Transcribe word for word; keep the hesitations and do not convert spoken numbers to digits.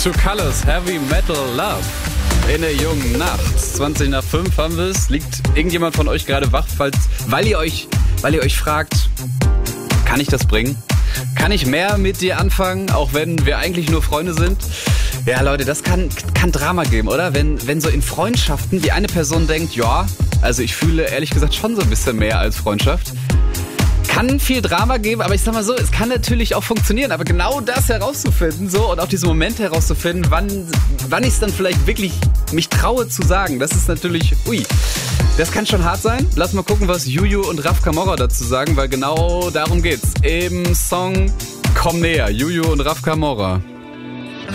Two Colors, Heavy Metal Love. In der jungen Nacht. zwanzig nach fünf haben wir es. Liegt irgendjemand von euch gerade wach, falls, weil ihr euch, weil ihr euch fragt, kann ich das bringen? Kann ich mehr mit dir anfangen, auch wenn wir eigentlich nur Freunde sind? Ja, Leute, das kann, kann Drama geben, oder? Wenn, wenn so in Freundschaften die eine Person denkt, ja, also ich fühle ehrlich gesagt schon so ein bisschen mehr als Freundschaft. Kann viel Drama geben, aber ich sag mal so, es kann natürlich auch funktionieren. Aber genau das herauszufinden so und auch diesen Moment herauszufinden, wann, wann ich es dann vielleicht wirklich mich traue zu sagen, das ist natürlich, ui, das kann schon hart sein. Lass mal gucken, was Juju und Raf Camorra dazu sagen, weil genau darum geht's. Im Song Komm näher, Juju und Raf Camorra.